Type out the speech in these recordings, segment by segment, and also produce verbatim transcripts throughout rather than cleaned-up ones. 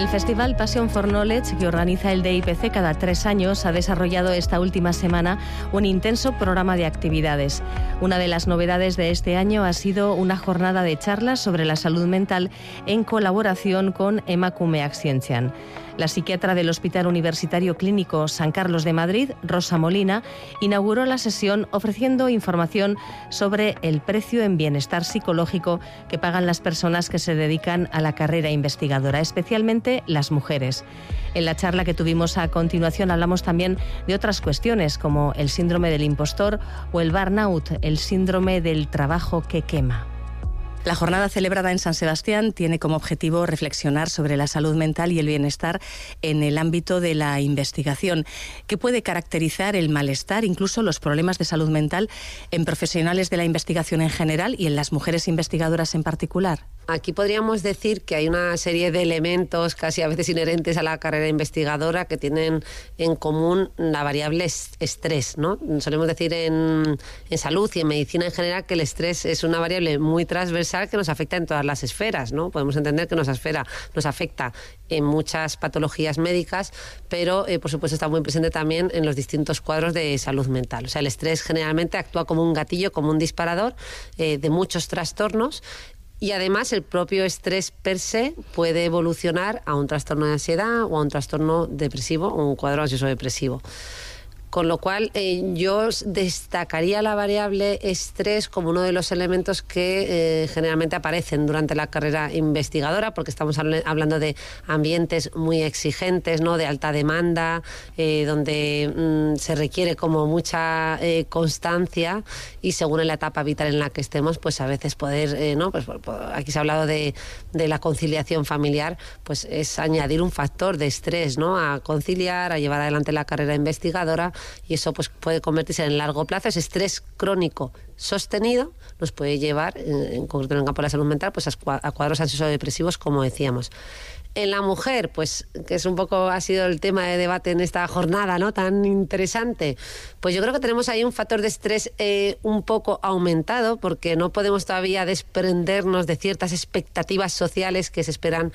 El Festival Passion for Knowledge, que organiza el D I P C cada tres años, ha desarrollado esta última semana un intenso programa de actividades. Una de las novedades de este año ha sido una jornada de charlas sobre la salud mental en colaboración con Emakumeak Zientzian. La psiquiatra del Hospital Universitario Clínico San Carlos de Madrid, Rosa Molina, inauguró la sesión ofreciendo información sobre el precio en bienestar psicológico que pagan las personas que se dedican a la carrera investigadora, especialmente las mujeres. En la charla que tuvimos a continuación hablamos también de otras cuestiones como el síndrome del impostor o el burnout, el síndrome del trabajo que quema. La jornada celebrada en San Sebastián tiene como objetivo reflexionar sobre la salud mental y el bienestar en el ámbito de la investigación. ¿Qué puede caracterizar el malestar, incluso los problemas de salud mental, en profesionales de la investigación en general y en las mujeres investigadoras en particular? Aquí podríamos decir que hay una serie de elementos casi a veces inherentes a la carrera investigadora que tienen en común la variable estrés, ¿no? Solemos decir en, en salud y en medicina en general que el estrés es una variable muy transversal que nos afecta en todas las esferas, ¿no? Podemos entender que nos, esfera, nos afecta en muchas patologías médicas, pero eh, por supuesto está muy presente también en los distintos cuadros de salud mental. O sea, el estrés generalmente actúa como un gatillo, como un disparador eh, de muchos trastornos. Y además el propio estrés per se puede evolucionar a un trastorno de ansiedad o a un trastorno depresivo o un cuadro ansioso depresivo. Con lo cual eh, yo destacaría la variable estrés como uno de los elementos que eh, generalmente aparecen durante la carrera investigadora, porque estamos hablando de ambientes muy exigentes, ¿no? De alta demanda, eh, donde mm, se requiere como mucha eh, constancia y según en la etapa vital en la que estemos, pues a veces poder, eh, ¿no? Pues, pues aquí se ha hablado de, de la conciliación familiar, pues es añadir un factor de estrés, ¿no? A conciliar, a llevar adelante la carrera investigadora. Y eso pues puede convertirse en largo plazo. Ese estrés crónico sostenido nos puede llevar, en concreto en el campo de la salud mental, pues a cuadros ansioso-depresivos, como decíamos. En la mujer, pues que es un poco, ha sido el tema de debate en esta jornada, ¿no? Tan interesante. Pues yo creo que tenemos ahí un factor de estrés eh, un poco aumentado, porque no podemos todavía desprendernos de ciertas expectativas sociales que se esperan,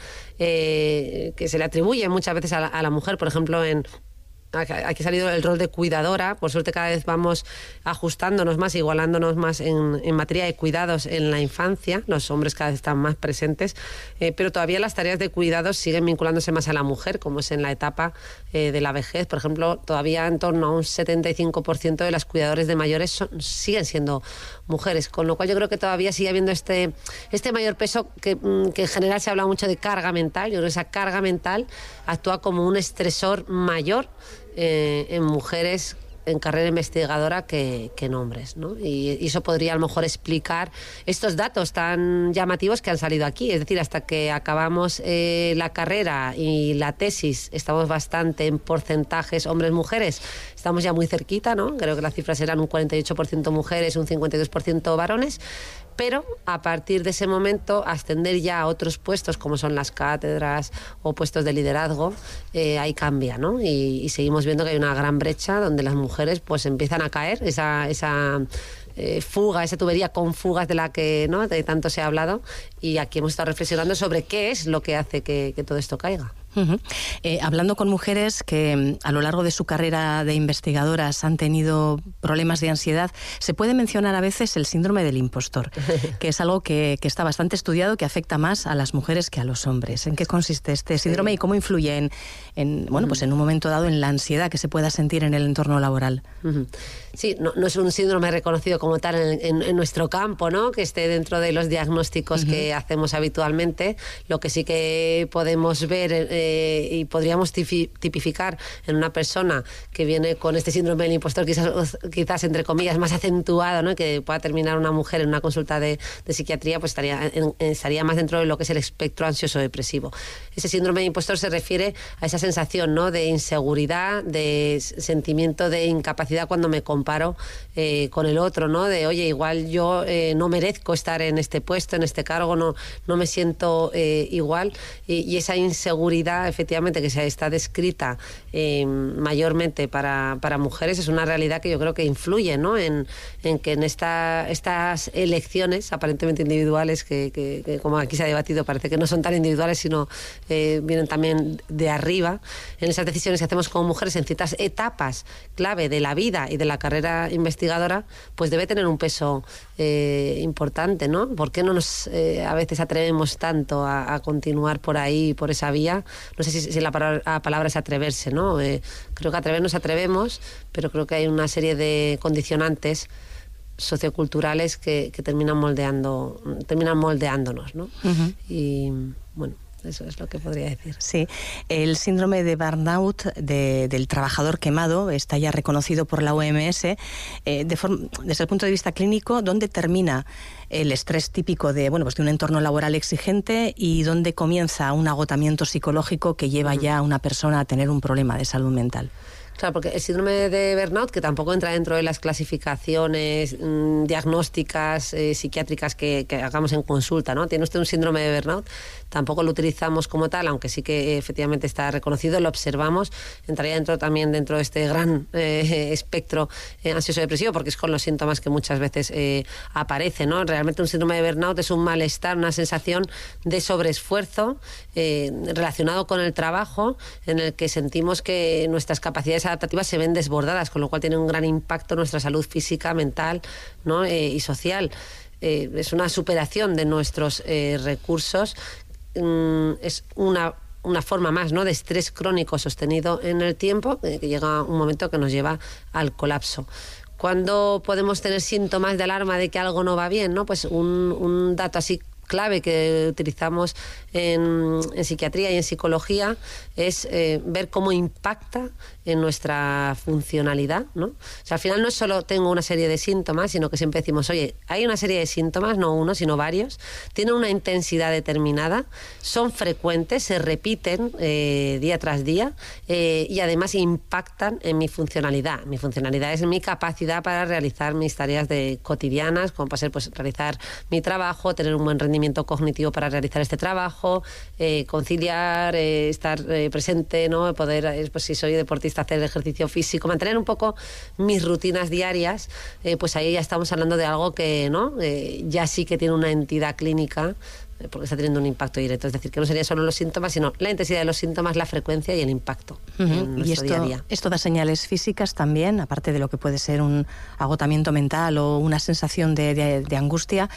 eh, que se le atribuyen muchas veces a la, a la mujer, por ejemplo, en Aquí ha salido el rol de cuidadora. Por suerte cada vez vamos ajustándonos más, igualándonos más en, en materia de cuidados en la infancia. Los hombres cada vez están más presentes, eh, pero todavía las tareas de cuidados siguen vinculándose más a la mujer, como es en la etapa eh, de la vejez. Por ejemplo, todavía en torno a un setenta y cinco por ciento de las cuidadores de mayores son, siguen siendo mujeres, con lo cual yo creo que todavía sigue habiendo este, este mayor peso que, que en general se habla mucho de carga mental. Yo creo que esa carga mental actúa como un estresor mayor Eh, en mujeres en carrera investigadora que, que en hombres, ¿no? Y, y eso podría a lo mejor explicar estos datos tan llamativos que han salido aquí. Es decir, hasta que acabamos eh, la carrera y la tesis estamos bastante en porcentajes hombres-mujeres, estamos ya muy cerquita, ¿no? Creo que las cifras eran un cuarenta y ocho por ciento mujeres, un cincuenta y dos por ciento varones. Pero a partir de ese momento, ascender ya a otros puestos como son las cátedras o puestos de liderazgo, eh, ahí cambia, ¿no? Y, y seguimos viendo que hay una gran brecha donde las mujeres pues empiezan a caer, esa, esa eh, fuga, esa tubería con fugas de la que, ¿no?, de tanto se ha hablado, y aquí hemos estado reflexionando sobre qué es lo que hace que, que todo esto caiga. Uh-huh. Eh, hablando con mujeres que a lo largo de su carrera de investigadoras han tenido problemas de ansiedad, se puede mencionar a veces el síndrome del impostor, que es algo que, que está bastante estudiado, que afecta más a las mujeres que a los hombres. ¿En qué consiste este síndrome y cómo influye en, en, bueno, pues en un momento dado en la ansiedad que se pueda sentir en el entorno laboral? Uh-huh. Sí, no, no es un síndrome reconocido como tal en, en, en nuestro campo, ¿no?, que esté dentro de los diagnósticos uh-huh. que hacemos habitualmente. Lo que sí que podemos ver eh, y podríamos tipificar en una persona que viene con este síndrome del impostor, quizás, quizás entre comillas, más acentuado, ¿no?, que pueda terminar una mujer en una consulta de, de psiquiatría, pues estaría, en, estaría más dentro de lo que es el espectro ansioso-depresivo. Ese síndrome del impostor se refiere a esa sensación, ¿no?, de inseguridad, de sentimiento de incapacidad cuando me comparo eh, con el otro, ¿no?, de oye, igual yo eh, no merezco estar en este puesto, en este cargo, no, no me siento eh, igual, y, y esa inseguridad realidad, efectivamente, que se está descrita eh, mayormente para, para mujeres, es una realidad que yo creo que influye, ¿no? en, en que en esta, estas elecciones aparentemente individuales, que, que, que como aquí se ha debatido, parece que no son tan individuales, sino eh, vienen también de arriba, en esas decisiones que hacemos como mujeres en ciertas etapas clave de la vida y de la carrera investigadora, pues debe tener un peso eh, importante, ¿no? ¿Por qué no nos eh, a veces atrevemos tanto a, a continuar por ahí, por esa vía? No sé si, si la, palabra, la palabra es atreverse, ¿no? Eh, creo que atrevernos atrevemos, pero creo que hay una serie de condicionantes socioculturales que, que terminan moldeando, terminan moldeándonos, ¿no? Uh-huh. Y bueno, eso es lo que podría decir. Sí, el síndrome de burnout de, del trabajador quemado está ya reconocido por la O M S. Eh, de forma, desde el punto de vista clínico, ¿dónde termina el estrés típico de, bueno, pues de un entorno laboral exigente y dónde comienza un agotamiento psicológico que lleva uh-huh. ya a una persona a tener un problema de salud mental? Claro, porque el síndrome de burnout, que tampoco entra dentro de las clasificaciones mmm, diagnósticas, eh, psiquiátricas que, que hagamos en consulta, ¿no? Tiene usted un síndrome de burnout, tampoco lo utilizamos como tal, aunque sí que efectivamente está reconocido, lo observamos, entraría dentro también dentro de este gran eh, espectro eh, ansioso-depresivo, porque es con los síntomas que muchas veces eh, aparecen, ¿no? Realmente un síndrome de burnout es un malestar, una sensación de sobreesfuerzo eh, relacionado con el trabajo, en el que sentimos que nuestras capacidades adaptativas se ven desbordadas, con lo cual tiene un gran impacto en nuestra salud física, mental, ¿no? eh, y social. Eh, es una superación de nuestros eh, recursos, mm, es una una forma más, ¿no?, de estrés crónico sostenido en el tiempo, eh, que llega un momento que nos lleva al colapso. ¿Cuándo podemos tener síntomas de alarma de que algo no va bien, ¿no? Pues un, un dato así clave que utilizamos en, en psiquiatría y en psicología es eh, ver cómo impacta en nuestra funcionalidad, ¿no? O sea, al final no es solo tengo una serie de síntomas, sino que siempre decimos, oye, hay una serie de síntomas, no uno, sino varios, tienen una intensidad determinada, son frecuentes, se repiten eh, día tras día eh, y además impactan en mi funcionalidad. Mi funcionalidad es mi capacidad para realizar mis tareas de cotidianas, como puede ser pues, realizar mi trabajo, tener un buen rendimiento cognitivo para realizar este trabajo, eh, conciliar, eh, estar eh, presente, ¿no? Poder, eh, pues si soy deportista, hacer ejercicio físico, mantener un poco mis rutinas diarias, eh, pues ahí ya estamos hablando de algo que, ¿no? eh, ya sí que tiene una entidad clínica, eh, porque está teniendo un impacto directo. Es decir, que no serían solo los síntomas, sino la intensidad de los síntomas, la frecuencia y el impacto uh-huh. en nuestro y esto, día a día. Esto da señales físicas también, aparte de lo que puede ser un agotamiento mental o una sensación de, de, de angustia.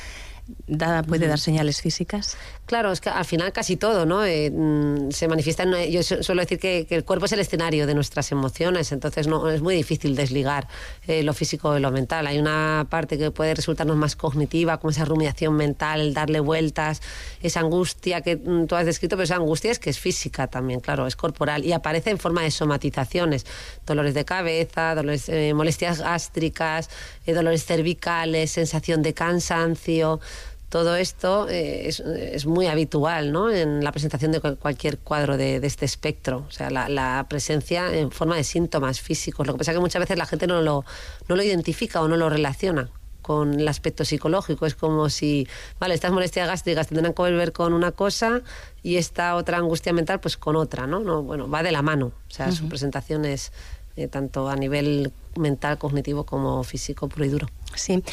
Da, ¿Puede uh-huh. dar señales físicas? Claro, es que al final casi todo, ¿no? Eh, se manifiesta en, yo suelo decir que, que el cuerpo es el escenario de nuestras emociones, entonces no es muy difícil desligar eh, lo físico de lo mental. Hay una parte que puede resultarnos más cognitiva, como esa rumiación mental, darle vueltas, esa angustia que tú has descrito, pero esa angustia es que es física también, claro, es corporal y aparece en forma de somatizaciones, dolores de cabeza, dolores, eh, molestias gástricas, eh, dolores cervicales, sensación de cansancio. Todo esto eh, es, es muy habitual, ¿no?, en la presentación de cualquier cuadro de, de este espectro. O sea, la, la presencia en forma de síntomas físicos. Lo que pasa es que muchas veces la gente no lo, no lo identifica o no lo relaciona con el aspecto psicológico. Es como si, vale, estas molestias gástricas tendrán que ver con una cosa y esta otra angustia mental pues con otra, ¿no? no bueno, va de la mano. O sea, uh-huh. su presentación es eh, tanto a nivel mental, cognitivo como físico puro y duro. Sí.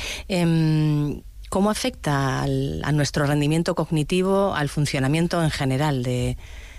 Eh... ¿Cómo afecta al, a nuestro rendimiento cognitivo, al funcionamiento en general de,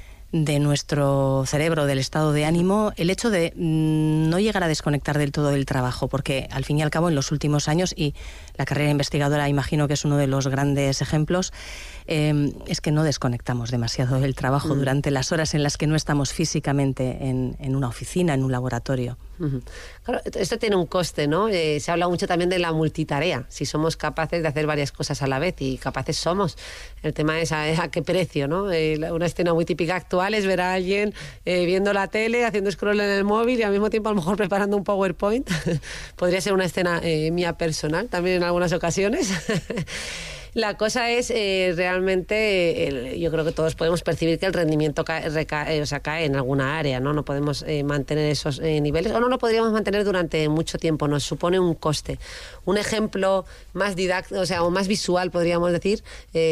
de nuestro cerebro, del estado de ánimo, el hecho de mmm, no llegar a desconectar del todo del trabajo? Porque al fin y al cabo en los últimos años, y la carrera investigadora imagino que es uno de los grandes ejemplos, eh, es que no desconectamos demasiado del trabajo mm. durante las horas en las que no estamos físicamente en, en una oficina, en un laboratorio. Uh-huh. Claro, esto tiene un coste, ¿no? Eh, se habla mucho también de la multitarea, si somos capaces de hacer varias cosas a la vez, y capaces somos. El tema es a, a qué precio, ¿no? Eh, una escena muy típica actual es ver a alguien eh, viendo la tele, haciendo scroll en el móvil y al mismo tiempo a lo mejor preparando un PowerPoint. Podría ser una escena eh, mía personal también en algunas ocasiones. La cosa es eh, realmente, el, yo creo que todos podemos percibir que el rendimiento cae, recae, o sea, cae en alguna área, ¿no? No podemos eh, mantener esos eh, niveles, o no lo podríamos mantener durante mucho tiempo, nos supone un coste. Un ejemplo más didáctico, o sea, o más visual, podríamos decir,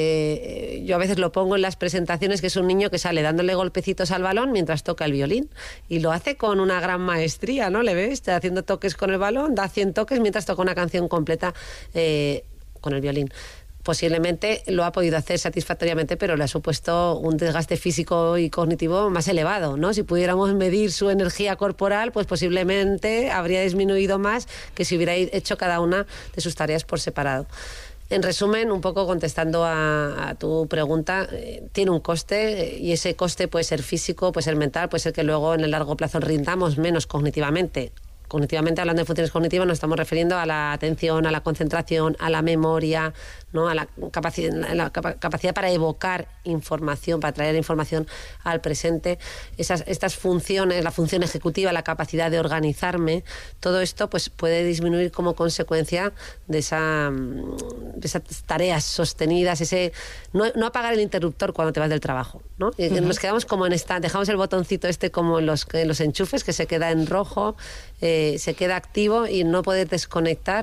eh, yo a veces lo pongo en las presentaciones, que es un niño que sale dándole golpecitos al balón mientras toca el violín, y lo hace con una gran maestría, ¿no? Le ves, está haciendo toques con el balón, da cien toques mientras toca una canción completa eh, con el violín. Posiblemente lo ha podido hacer satisfactoriamente, pero le ha supuesto un desgaste físico y cognitivo más elevado, ¿no? Si pudiéramos medir su energía corporal, pues posiblemente habría disminuido más que si hubiera hecho cada una de sus tareas por separado. En resumen, un poco contestando a, a tu pregunta, eh, tiene un coste, eh, y ese coste puede ser físico, puede ser mental, puede ser que luego en el largo plazo rindamos menos cognitivamente. Cognitivamente, hablando de funciones cognitivas, nos estamos refiriendo a la atención, a la concentración, a la memoria, ¿no? A la capacidad, la capacidad para evocar información, para traer información al presente. Esas, estas funciones, la función ejecutiva, la capacidad de organizarme, todo esto pues puede disminuir como consecuencia de, esa, de esas tareas sostenidas, ese no, no apagar el interruptor cuando te vas del trabajo, ¿no? Y uh-huh. Nos quedamos como en esta, dejamos el botoncito este como en los, en los enchufes, que se queda en rojo, eh, se queda activo, y no poder desconectar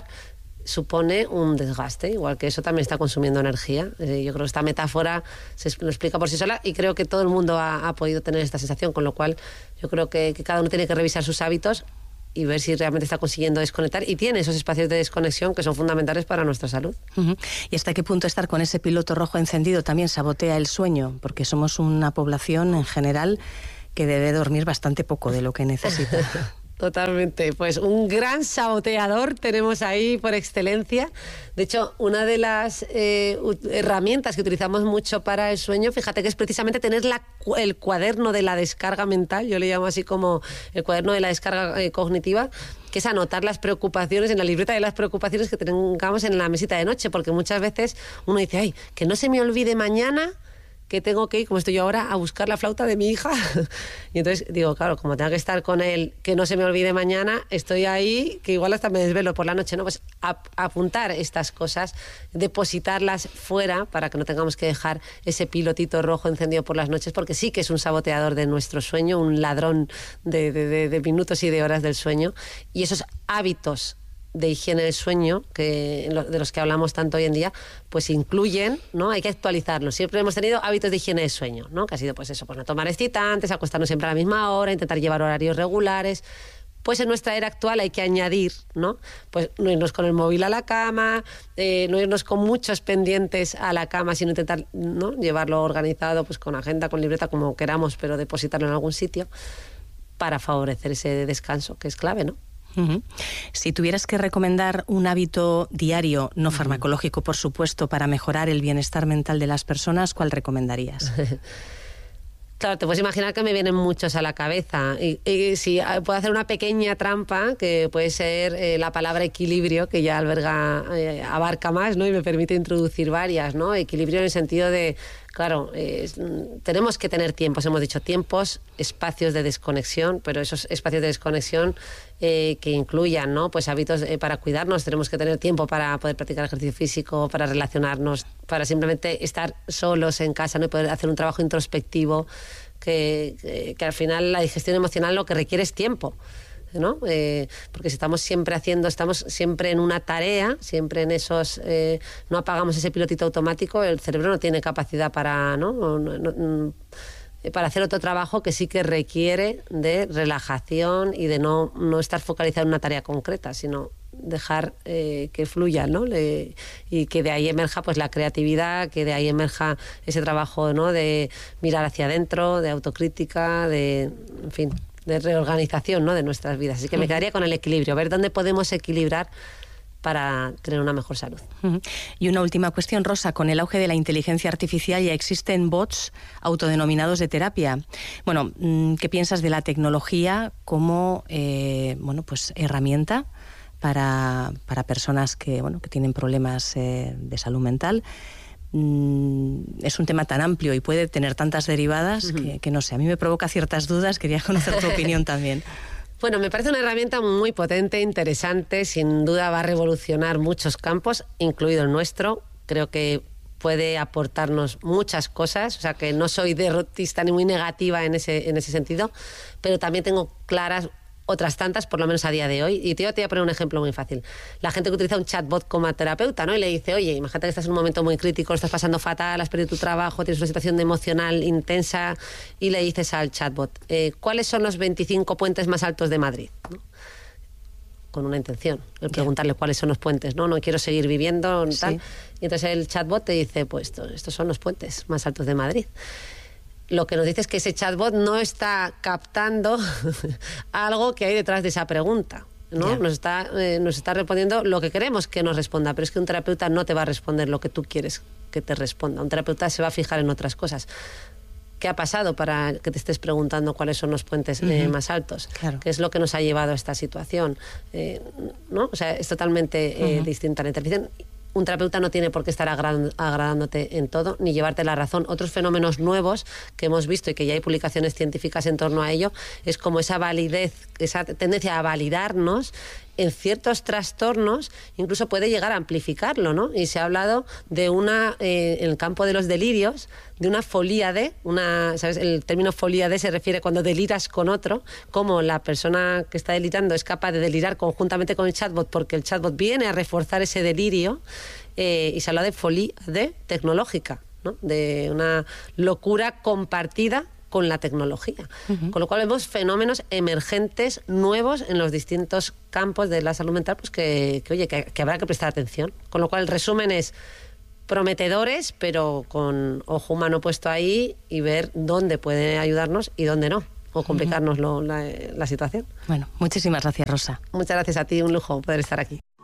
supone un desgaste, igual que eso también está consumiendo energía. Eh, yo creo que esta metáfora se lo explica por sí sola, y creo que todo el mundo ha, ha podido tener esta sensación, con lo cual yo creo que, que cada uno tiene que revisar sus hábitos y ver si realmente está consiguiendo desconectar, y tiene esos espacios de desconexión que son fundamentales para nuestra salud. Uh-huh. ¿Y hasta qué punto estar con ese piloto rojo encendido también sabotea el sueño? Porque somos una población en general que debe dormir bastante poco de lo que necesita. Totalmente, pues un gran saboteador tenemos ahí por excelencia. De hecho, una de las eh, herramientas que utilizamos mucho para el sueño, fíjate que es precisamente tener la, el cuaderno de la descarga mental, yo le llamo así como el cuaderno de la descarga eh, cognitiva, que es anotar las preocupaciones en la libreta de las preocupaciones que tengamos en la mesita de noche, porque muchas veces uno dice, ay, que no se me olvide mañana que tengo que ir, como estoy yo ahora, a buscar la flauta de mi hija. Y entonces digo, claro, como tengo que estar con él, que no se me olvide mañana, estoy ahí, que igual hasta me desvelo por la noche, ¿no? Pues a, a apuntar estas cosas, depositarlas fuera para que no tengamos que dejar ese pilotito rojo encendido por las noches, porque sí que es un saboteador de nuestro sueño, un ladrón de, de, de, de minutos y de horas del sueño. Y esos hábitos de higiene del sueño, que de los que hablamos tanto hoy en día, pues incluyen, ¿no? Hay que actualizarlos. Siempre hemos tenido hábitos de higiene del sueño, ¿no? Que ha sido pues eso, pues no tomar excitantes, acostarnos siempre a la misma hora, intentar llevar horarios regulares. Pues en nuestra era actual hay que añadir, ¿no? Pues no irnos con el móvil a la cama, eh, no irnos con muchos pendientes a la cama, sino intentar, ¿no? Llevarlo organizado, pues con agenda, con libreta, como queramos, pero depositarlo en algún sitio para favorecer ese descanso, que es clave, ¿no? Uh-huh. Si tuvieras que recomendar un hábito diario, no farmacológico, por supuesto, para mejorar el bienestar mental de las personas, ¿cuál recomendarías? Claro, te puedes imaginar que me vienen muchos a la cabeza. Y, y si puedo hacer una pequeña trampa, que puede ser eh, la palabra equilibrio, que ya alberga, eh, abarca más, ¿no? Y me permite introducir varias, ¿no? Equilibrio en el sentido de, claro, eh, tenemos que tener tiempos, hemos dicho tiempos, espacios de desconexión, pero esos espacios de desconexión eh, que incluyan, ¿no? Pues hábitos eh, para cuidarnos, tenemos que tener tiempo para poder practicar ejercicio físico, para relacionarnos, para simplemente estar solos en casa, ¿no? Y poder hacer un trabajo introspectivo, que, que, que al final la digestión emocional lo que requiere es tiempo, ¿no? Eh, porque si estamos siempre haciendo, estamos siempre en una tarea, siempre en esos, eh, no apagamos ese pilotito automático, el cerebro no tiene capacidad para, ¿no? No, no, no, para hacer otro trabajo que sí que requiere de relajación y de no, no estar focalizado en una tarea concreta, sino dejar eh, que fluya, ¿no? Le, y que de ahí emerja pues la creatividad, que de ahí emerja ese trabajo, ¿no? De mirar hacia adentro, de autocrítica, de, en fin, de reorganización, ¿no? De nuestras vidas. Así que me quedaría con el equilibrio, ver dónde podemos equilibrar para tener una mejor salud. Uh-huh. Y una última cuestión, Rosa, con el auge de la inteligencia artificial ya existen bots autodenominados de terapia. Bueno, ¿qué piensas de la tecnología como eh, bueno, pues herramienta para, para personas que, bueno, que tienen problemas eh, de salud mental? Es un tema tan amplio y puede tener tantas derivadas uh-huh. que, que no sé, a mí me provoca ciertas dudas, quería conocer tu opinión también. Bueno, me parece una herramienta muy potente, interesante, sin duda va a revolucionar muchos campos, incluido el nuestro, creo que puede aportarnos muchas cosas, o sea que no soy derrotista ni muy negativa en ese, en ese sentido, pero también tengo claras otras tantas, por lo menos a día de hoy. Y te voy a poner un ejemplo muy fácil. La gente que utiliza un chatbot como terapeuta, ¿no? Y le dice, oye, imagínate que estás en un momento muy crítico, estás pasando fatal, has perdido tu trabajo, tienes una situación emocional intensa, y le dices al chatbot, eh, ¿cuáles son los veinticinco puentes más altos de Madrid? ¿No? Con una intención, el preguntarle yeah. cuáles son los puentes, ¿no? No quiero seguir viviendo, tal. Sí. Y entonces el chatbot te dice, pues estos son los puentes más altos de Madrid. Lo que nos dice es que ese chatbot no está captando algo que hay detrás de esa pregunta, ¿no? Yeah. Nos está, eh, nos está respondiendo lo que queremos que nos responda, pero es que un terapeuta no te va a responder lo que tú quieres que te responda. Un terapeuta se va a fijar en otras cosas. ¿Qué ha pasado para que te estés preguntando cuáles son los puentes uh-huh. eh, más altos? Claro. ¿Qué es lo que nos ha llevado a esta situación? Eh, ¿no? O sea, es totalmente eh, uh-huh. distinta la intervención. Un terapeuta no tiene por qué estar agradándote en todo, ni llevarte la razón. Otros fenómenos nuevos que hemos visto y que ya hay publicaciones científicas en torno a ello, es como esa validez, esa tendencia a validarnos en ciertos trastornos, incluso puede llegar a amplificarlo, ¿no? Y se ha hablado de una, eh, en el campo de los delirios, de una folía de, una, ¿sabes? El término folía de se refiere cuando deliras con otro, como la persona que está delirando es capaz de delirar conjuntamente con el chatbot, porque el chatbot viene a reforzar ese delirio, eh, y se habla de folía de tecnológica, ¿no? De una locura compartida con la tecnología. Uh-huh. Con lo cual vemos fenómenos emergentes nuevos en los distintos campos de la salud mental, pues que, que oye, que, que habrá que prestar atención. Con lo cual el resumen es prometedores, pero con ojo humano puesto ahí y ver dónde puede ayudarnos y dónde no, o complicarnos uh-huh. lo, la, la situación. Bueno, muchísimas gracias, Rosa. Muchas gracias a ti, un lujo poder estar aquí.